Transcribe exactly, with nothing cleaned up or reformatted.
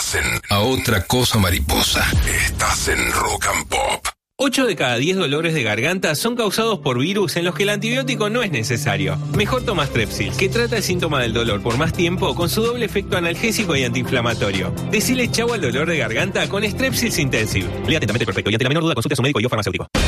estás en A Otra Cosa Mariposa. Estás en Rock and Pop. ocho de cada diez dolores de garganta son causados por virus en los que el antibiótico no es necesario. Mejor toma Strepsils, que trata el síntoma del dolor por más tiempo con su doble efecto analgésico y antiinflamatorio. Decile chau al dolor de garganta con Strepsils Intensive. Lea atentamente el prospecto y ante la menor duda consulte a su médico y o farmacéutico.